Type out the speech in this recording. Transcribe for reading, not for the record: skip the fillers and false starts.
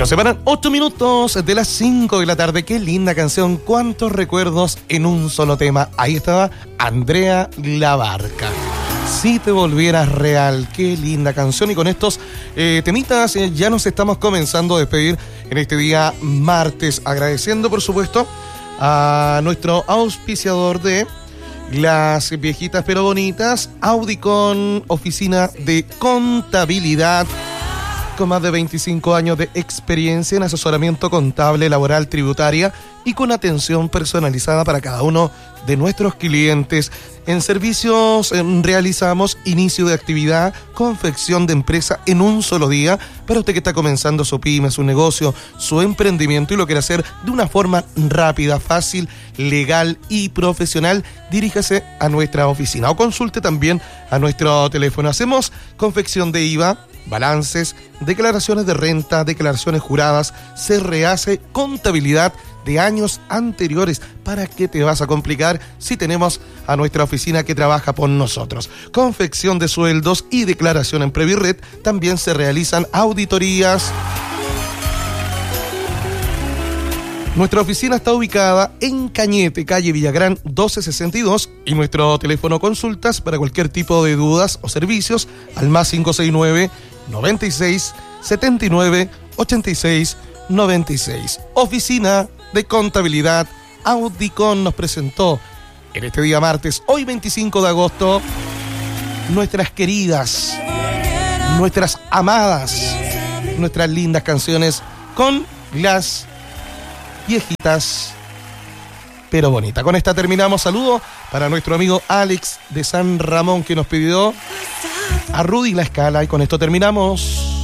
Nos separan 8 minutos de las 5 de la tarde. Qué linda canción, cuántos recuerdos en un solo tema. Ahí estaba Andrea Labarca. Si te volvieras real, qué linda canción. Y con estos temitas ya nos estamos comenzando a despedir en este día martes, agradeciendo por supuesto a nuestro auspiciador de Las Viejitas pero Bonitas, Audicon, oficina de contabilidad con más de 25 años de experiencia en asesoramiento contable, laboral, tributaria y con atención personalizada para cada uno de nuestros clientes. En servicios realizamos inicio de actividad, confección de empresa en un solo día. Para usted que está comenzando su pyme, su negocio, su emprendimiento y lo quiere hacer de una forma rápida, fácil, legal y profesional, diríjase a nuestra oficina o consulte también a nuestro teléfono. Hacemos confección de IVA, balances, declaraciones de renta, declaraciones juradas, se rehace contabilidad de años anteriores. ¿Para qué te vas a complicar si tenemos a nuestra oficina que trabaja por nosotros? Confección de sueldos y declaración en Previrred. También se realizan auditorías. Nuestra oficina está ubicada en Cañete, calle Villagrán 1262, y nuestro teléfono consultas para cualquier tipo de dudas o servicios al más 569 96 79 86 96. Oficina de Contabilidad Audicon nos presentó en este día martes, hoy 25 de agosto, nuestras queridas, nuestras amadas, nuestras lindas canciones con Las Viejitas pero Bonitas. Con esta terminamos. Saludo para nuestro amigo Alex de San Ramón, que nos pidió a Rudy La Escala, y con esto terminamos.